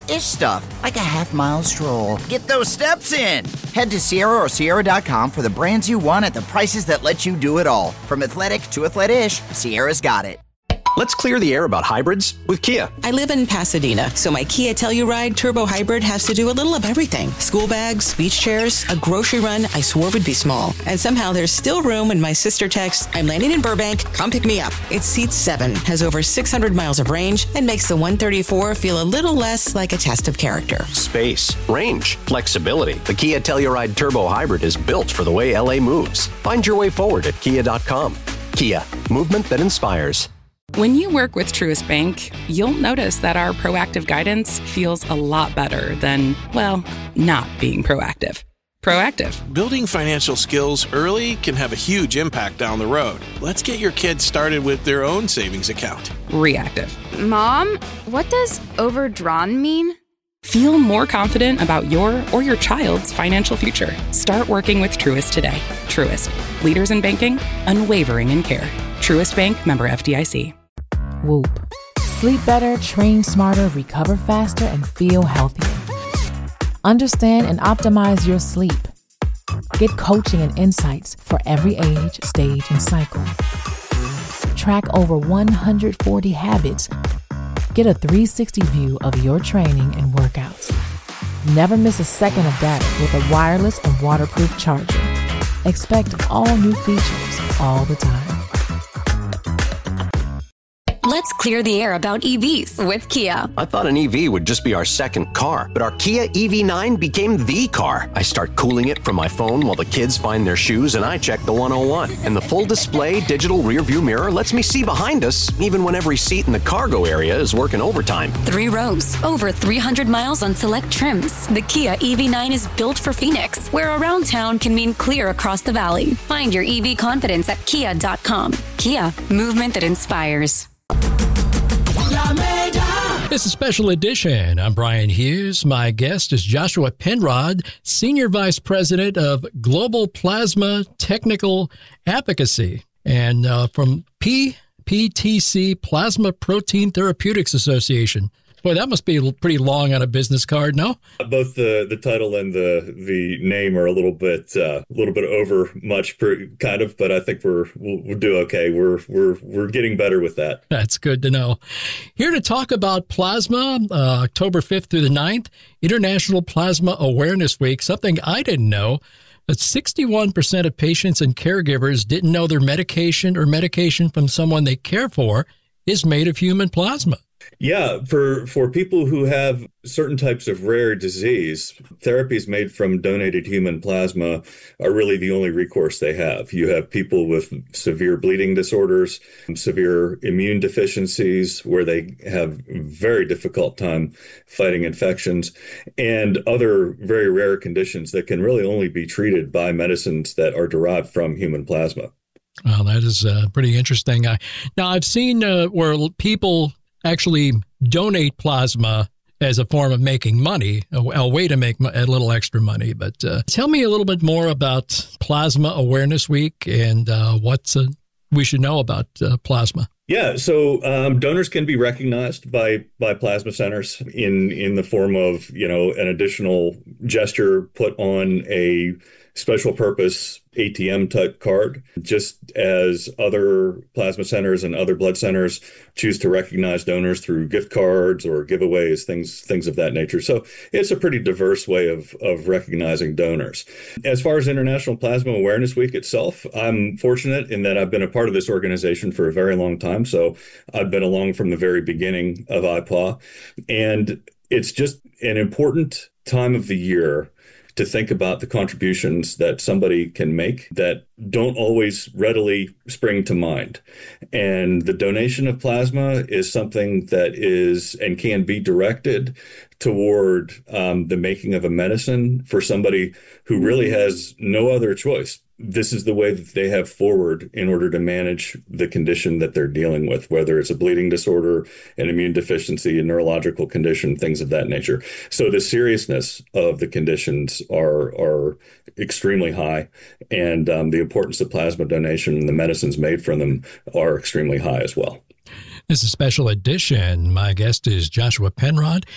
Sierra-ish stuff, like a half-mile stroll. Get those steps in. Head to Sierra or Sierra.com for the brands you want at the prices that let you do it all. From athletic to athlete-ish, Sierra's got it. Let's clear the air about hybrids with Kia. I live in Pasadena, so my Kia Telluride Turbo Hybrid has to do a little of everything. School bags, beach chairs, a grocery run I swore would be small. And somehow there's still room when my sister texts, I'm landing in Burbank, come pick me up. It seats 7, has over 600 miles of range, and makes the 134 feel a little less like a test of character. Space, range, flexibility. The Kia Telluride Turbo Hybrid is built for the way LA moves. Find your way forward at Kia.com. Kia, movement that inspires. When you work with Truist Bank, you'll notice that our proactive guidance feels a lot better than, well, not being proactive. Proactive. Building financial skills early can have a huge impact down the road. Let's get your kids started with their own savings account. Reactive. Mom, what does overdrawn mean? Feel more confident about your or your child's financial future. Start working with Truist today. Truist. Leaders in banking, unwavering in care. Truist Bank, member FDIC. Whoop. Sleep better, train smarter, recover faster, and feel healthier. Understand and optimize your sleep. Get coaching and insights for every age, stage, and cycle. Track over 140 habits. Get a 360 view of your training and workouts. Never miss a second of data with a wireless and waterproof charger. Expect all new features all the time. Let's clear the air about EVs with Kia. I thought an EV would just be our second car, but our Kia EV9 became the car. I start cooling it from my phone while the kids find their shoes, and I check the 101. And the full display digital rear view mirror lets me see behind us, even when every seat in the cargo area is working overtime. 3 rows, over 300 miles on select trims. The Kia EV9 is built for Phoenix, where around town can mean clear across the valley. Find your EV confidence at kia.com. Kia, movement that inspires. It's a special edition. I'm Brian Hughes. My guest is Joshua Penrod, Senior Vice President of Global Plasma Technical Advocacy, and from PPTC, Plasma Protein Therapeutics Association. Boy, that must be pretty long on a business card, no? Both the title and the name are a little bit over much, kind of, but I think we'll do okay. We're getting better with that. That's good to know. Here to talk about plasma, October 5th through the 9th, International Plasma Awareness Week. Something I didn't know, that 61% of patients and caregivers didn't know their medication or medication from someone they care for is made of human plasma. Yeah, for people who have certain types of rare disease, therapies made from donated human plasma are really the only recourse they have. You have people with severe bleeding disorders, severe immune deficiencies where they have very difficult time fighting infections, and other very rare conditions that can really only be treated by medicines that are derived from human plasma. Well, that is pretty interesting. Now, I've seen where people actually donate plasma as a form of making money, a way to make a little extra money. But tell me a little bit more about Plasma Awareness Week and what we should know about plasma. Yeah, so donors can be recognized by plasma centers in the form of, an additional gesture put on a special purpose ATM type card, just as other plasma centers and other blood centers choose to recognize donors through gift cards or giveaways, things of that nature. So it's a pretty diverse way of recognizing donors. As far as International Plasma Awareness Week itself, I'm fortunate in that I've been a part of this organization for a very long time. So I've been along from the very beginning of IPAW, and it's just an important time of the year to think about the contributions that somebody can make that don't always readily spring to mind. And the donation of plasma is something that is and can be directed toward the making of a medicine for somebody who really has no other choice. This is the way that they have forward in order to manage the condition that they're dealing with, whether it's a bleeding disorder, an immune deficiency, a neurological condition, things of that nature. So the seriousness of the conditions are extremely high, and the importance of plasma donation and the medicines made from them are extremely high as well. This is a special edition. My guest is Joshua Penrod.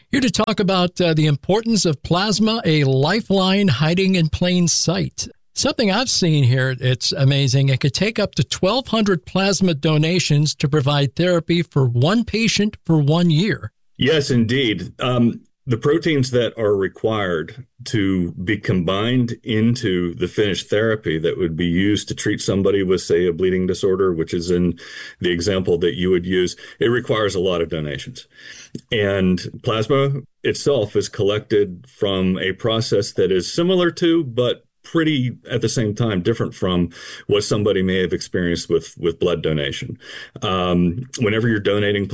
Here to talk about the importance of plasma, a lifeline hiding in plain sight. Something I've seen here, it's amazing. It could take up to 1,200 plasma donations to provide therapy for one patient for 1 year. Yes, indeed. The proteins that are required to be combined into the finished therapy that would be used to treat somebody with, say, a bleeding disorder, which is in the example that you would use, it requires a lot of donations. And plasma itself is collected from a process that is similar to, but pretty at the same time different from what somebody may have experienced with blood donation. Whenever you're donating